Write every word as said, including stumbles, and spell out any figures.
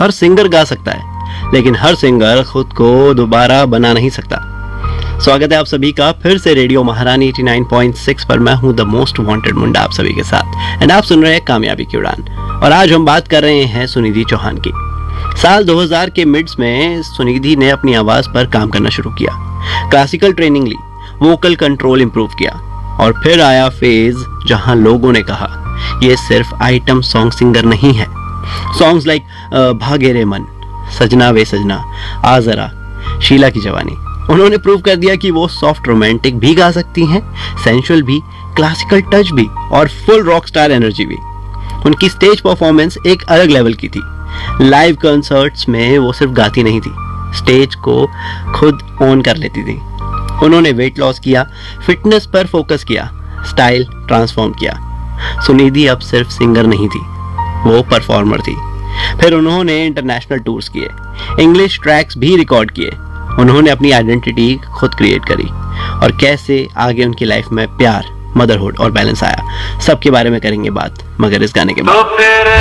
हर singer गा सकता है, लेकिन हर सिंगर खुद को दोबारा बना नहीं सकता। स्वागत है आप सभी का फिर से रेडियो महारानी नवासी पॉइंट सिक्स पर। मैं हूं द मोस्ट वांटेड मुंडा आप सभी के साथ, एंड आप सुन रहे हैं कामयाबी की उड़ान। और आज हम बात कर रहे हैं सुनिधि चौहान की। साल दो हज़ार के मिड्स में सुनिधि ने अपनी आवाज पर काम करना शुरू किया, क्लासिकल ट्रेनिंग ली, वोकल कंट्रोल इंप्रूव किया, और फिर आया फेज जहां लोगों ने कहा ये सिर्फ आइटम सॉन्ग सिंगर नहीं है। सॉन्ग्स लाइक भागे रे मन, सजना वे सजना, आ जरा, शीला की जवानी, उन्होंने प्रूव कर दिया कि वो सॉफ्ट रोमांटिक भी गा सकती हैं, सेंशुअल भी, क्लासिकल टच भी और फुल रॉक स्टार एनर्जी भी। उनकी स्टेज परफॉर्मेंस एक अलग लेवल की थी। लाइव कंसर्ट्स में वो सिर्फ गाती नहीं थी, स्टेज को खुद ऑन कर लेती थी। उन्होंने वेट लॉस किया, फिटनेस पर फोकस किया, स्टाइल ट्रांसफॉर्म किया। सुनिधि अब सिर्फ सिंगर नहीं थी, वो परफॉर्मर थी। फिर उन्होंने इंटरनेशनल टूर्स किए, इंग्लिश ट्रैक्स भी रिकॉर्ड किए। उन्होंने अपनी आइडेंटिटी खुद क्रिएट करी, और कैसे आगे उनकी लाइफ में प्यार, मदरहुड और बैलेंस आया, सबके बारे में करेंगे बात, मगर इस गाने के बाद।